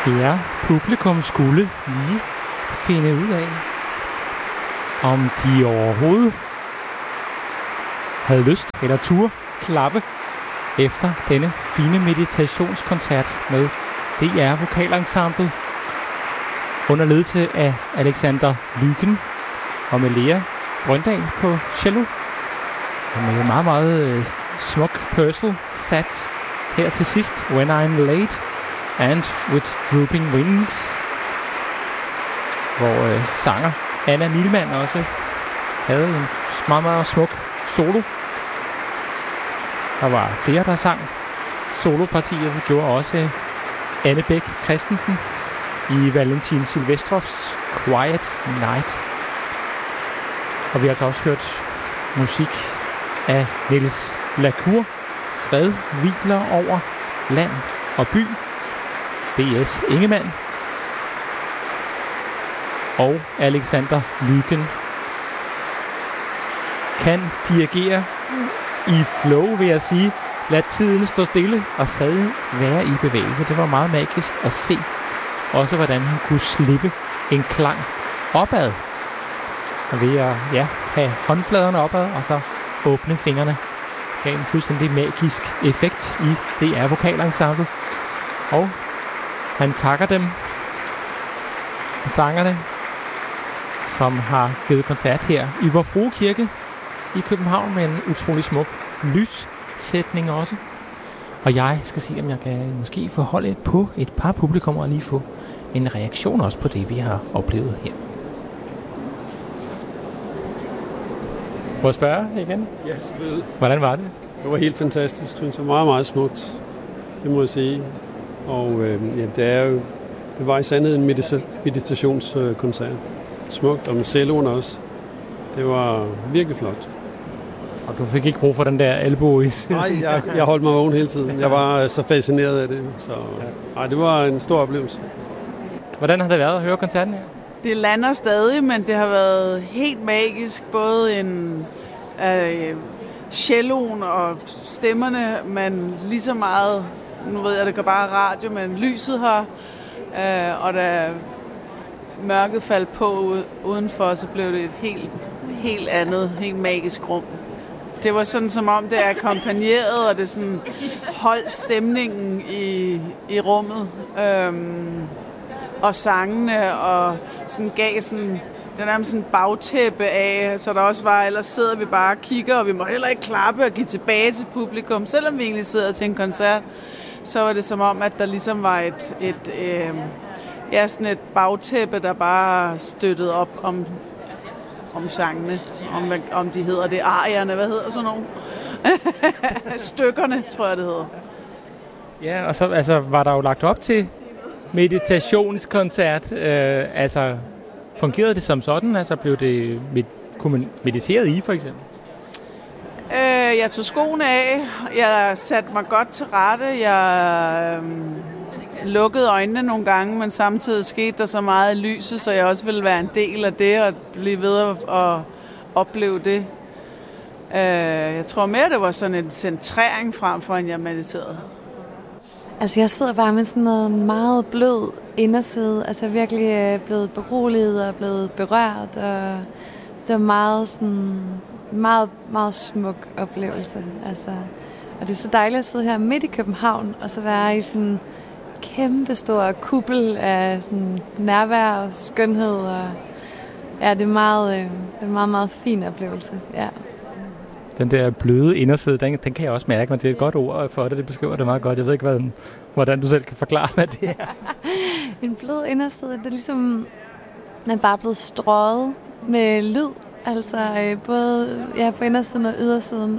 Ja, publikum skulle lige finde ud af, om de overhovedet havde lyst eller turde klappe efter denne fine meditationskoncert med DR Vokalensemblet under ledelse af Alexander Lykken og med Lea Brøndal på cello og med meget, meget smuk Purcell sat her til sidst, When I'm Late and With Drooping Wings, hvor sanger Anna Milman også havde en meget, meget smuk solo. Der var flere, der sang solopartier. Vi gjorde også Anne Bæk Christensen i Valentin Silvestrovs Quiet Night. Og vi har altså også hørt musik af Niels Lacour, Fred hviler over land og by, B.S. Ingemann og Alexander Lykken kan dirigere i flow, vil jeg sige. Lad tiden stå stille og stadig være i bevægelse. Det var meget magisk at se. Også hvordan han kunne slippe en klang opad. Og ved at have håndfladerne opad og så åbne fingrene. Gav en fuldstændig magisk effekt i DR Vokalensemblet. Og han takker dem, sangerne, som har givet koncert her i Vor Frue Kirke i København med en utrolig smuk lyssætning også. Og jeg skal se, om jeg kan måske forholde på et par publikummer og lige få en reaktion også på det, vi har oplevet her. Må jeg spørge igen? Ja, selvfølgelig. Hvordan var det? Det var helt fantastisk, synes jeg. Meget, meget smukt. Det må jeg sige. Og det var i sandhed en meditationskoncert. Smukt, og med celloen også. Det var virkelig flot. Og du fik ikke brug for den der albue i siden? Nej, jeg holdt mig vågen hele tiden. Jeg var så fascineret af det. Så det var en stor oplevelse. Hvordan har det været at høre koncerten her? Det lander stadig, men det har været helt magisk. Både en celloen og stemmerne, men lige så meget, nu ved jeg, det går bare radio, men lyset her, og da mørket faldt på udenfor, så blev det et helt andet, helt magisk rum. Det var sådan, som om det er akkompagneret, og det sådan holdt stemningen i rummet. Og sangene, og sådan gav sådan, den er sådan bagtæppe af, så der også var, ellers sidder vi bare og kigger, og vi må heller ikke klappe og give tilbage til publikum, selvom vi egentlig sidder til en koncert. Så var det som om, at der ligesom var sådan et bagtæppe, der bare støttede op om sangene, om de hedder det, arierne, hvad hedder sådan nogle? Stykkerne, tror jeg det hedder. Ja, og så var der jo lagt op til meditationskoncert. Fungerede det som sådan? Altså blev det kunne man meditere i, for eksempel? Jeg tog skoene af. Jeg satte mig godt til rette. Jeg lukkede øjnene nogle gange, men samtidig skete der så meget i lyset, så jeg også ville være en del af det og blive ved at opleve det. Jeg tror mere, det var sådan en centrering frem for, end jeg mediterede. Altså, jeg sidder bare med sådan noget meget blød inderside. Altså, virkelig blevet beroliget og blevet berørt. Og det var meget, meget smuk oplevelse. Altså, og det er så dejligt at sidde her midt i København, og så være i sådan en kæmpe stor kuppel af sådan nærvær og skønhed. Og ja, det er en meget, meget fin oplevelse. Ja. Den der bløde inderside, den kan jeg også mærke, men det er et godt ord for det. Det beskriver det meget godt. Jeg ved ikke, hvordan du selv kan forklare, hvad det er. En blød inderside, det er ligesom, den er bare blevet strøget med lyd. Altså både på indersiden og ydersiden.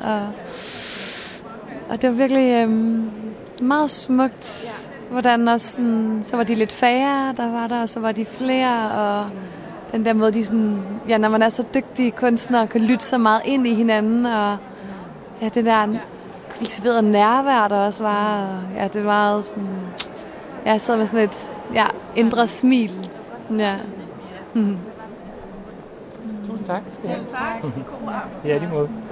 Og det var virkelig meget smukt. Hvordan også sådan, så var de lidt færre, der var der, og så var de flere, og den der måde, de sådan, når man er så dygtige kunstnere, kan lytte så meget ind i hinanden, og det der kultiverede nærvær, der også var, og det var meget sådan, jeg sad med sådan et indre smil. Ja. Tusind tak. Selv tak. God aften. Ja, lige måde.